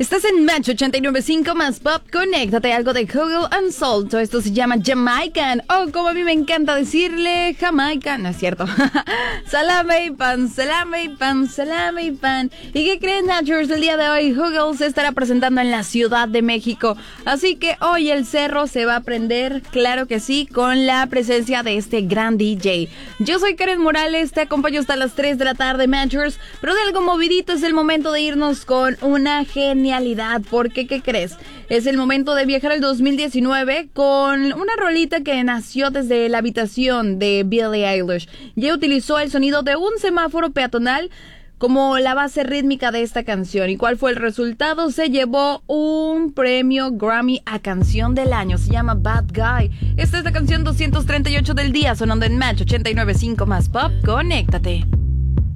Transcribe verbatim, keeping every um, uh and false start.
Estás en Match ochenta y nueve punto cinco más Pop. Conéctate, algo de Hugel and Salt. Esto se llama Jamaican. O oh, como a mí me encanta decirle, Jamaica. No es cierto. Salame y pan, salame y pan, salame y pan. ¿Y qué creen, Natchers? El día de hoy Hugel se estará presentando en la Ciudad de México. Así que hoy el cerro se va a prender, claro que sí, con la presencia de este gran D J. Yo soy Karen Morales, te acompaño hasta las tres de la tarde, Matchers. Pero de algo movidito es el momento de irnos con una genialidad. Porque, ¿qué crees? Es el momento de viajar al dos mil diecinueve con una rolita que nació desde la habitación de Billie Eilish. Ya utilizó el sonido de un semáforo peatonal como la base rítmica de esta canción. ¿Y cuál fue el resultado? Se llevó un premio Grammy a Canción del Año. Se llama Bad Guy. Esta es la canción doscientos treinta y ocho del día, sonando en Match ochenta y nueve punto cinco más Pop. Conéctate.